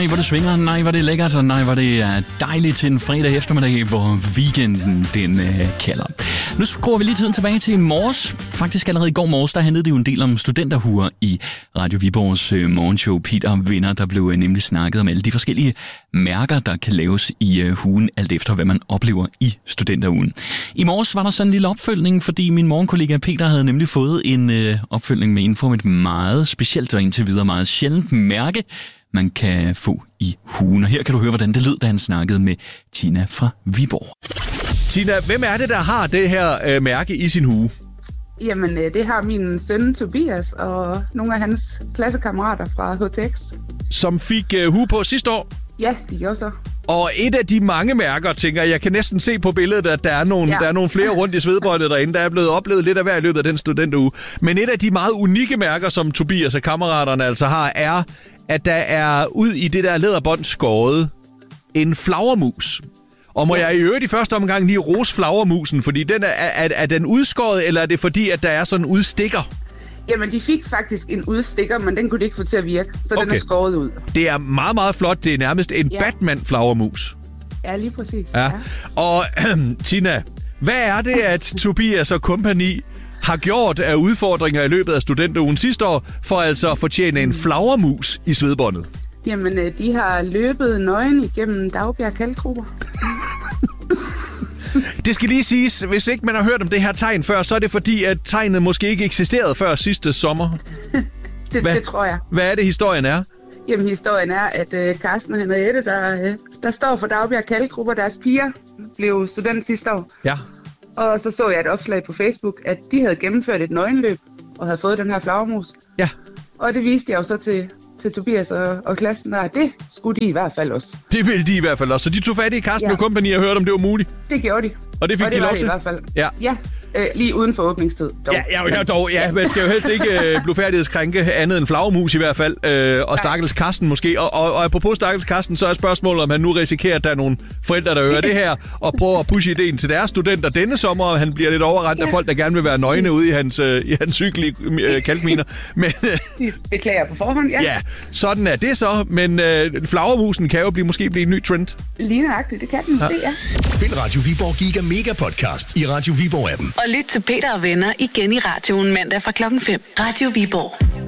hvor det svinger, nej, hvor det er lækkert, og nej, hvor det er dejligt til en fredag eftermiddag, hvor weekenden den kalder. Nu skruer vi lige tiden tilbage til i morges. Faktisk allerede i går morges, der handlede det jo en del om studenterhuer i Radio Viborgs morgenshow. Peter Vinder, der blev nemlig snakket om alle de forskellige mærker, der kan laves i huen, alt efter hvad man oplever i studenterugen. I morges var der sådan en lille opfølgning, fordi min morgenkollega Peter havde nemlig fået en opfølgning med info om et meget specielt og indtil videre meget sjældent mærke, man kan få i huen. Og her kan du høre, hvordan det lød, da han snakkede med Tina fra Viborg. Tina, hvem er det, der har det her mærke i sin hue? Jamen, det har min søn Tobias og nogle af hans klassekammerater fra HTX. Som fik hue på sidste år? Ja, de gjorde så. Og et af de mange mærker, tænker jeg kan næsten se på billedet, at der er nogle flere rundt i svedbåndet derinde, der er blevet oplevet lidt af hver i løbet af den studenteruge. Men et af de meget unikke mærker, som Tobias og kammeraterne altså har, er, at der er ud i det der læderbånd skåret en flagermus. Og må jeg i øvrigt i første omgang lige rose flagermusen, fordi den er den udskåret, eller er det fordi, at der er sådan en udstikker? Jamen, de fik faktisk en udstikker, men den kunne de ikke få til at virke, så den er skåret ud. Det er meget, meget flot. Det er nærmest en Batman-flagermus. Ja, lige præcis. Ja. Og Tina, hvad er det, at Tobias og kompagni har gjort af udfordringer i løbet af studenterugen sidste år, for altså at fortjene en flagermus i svedbåndet? Jamen, de har løbet nøgen igennem Dagbjerg Kalkgruber. Det skal lige siges, hvis ikke man har hørt om det her tegn før, så er det fordi, at tegnet måske ikke eksisterede før sidste sommer. Det tror jeg. Hvad er det, historien er? Jamen, historien er, at Carsten og Henriette, der står for Dagbjerg Kalkgruber, deres piger, blev student sidste år. Ja. Og så jeg et opslag på Facebook, at de havde gennemført et nøgenløb og havde fået den her flagermus. Ja. Og det viste jeg jo så til Tobias og klassen, og det skulle de i hvert fald også. Det ville de i hvert fald også. Så de tog fat i Carsten og kompagni og hørte, om det var muligt? Det gjorde de. Og det fik de lov til? I hvert fald. Ja. Lige uden for åbningstid. Dog. Ja, man skal jo helst ikke blufærdighedskrænke andet end flagermus i hvert fald. Og stakkels Carsten måske. Og apropos stakkels Carsten, så er spørgsmålet, om han nu risikerer, at der er nogle forældre, der hører det her, og prøver at pushe ideen til deres studenter denne sommer, og han bliver lidt overrendt af folk, der gerne vil være nøgne ude i hans cykel i kalkminer. Men beklager på forhånd, ja. Ja, sådan er det så. Men flagermusen kan jo måske blive en ny trend. Lige nøjagtigt, det kan den. Ja. Det, ja. Find Radio Viborg Giga Mega Podcast i Radio Viborg-appen. Og lyt til Peter og Venner igen i radioen mandag fra 5:00. Radio Viborg.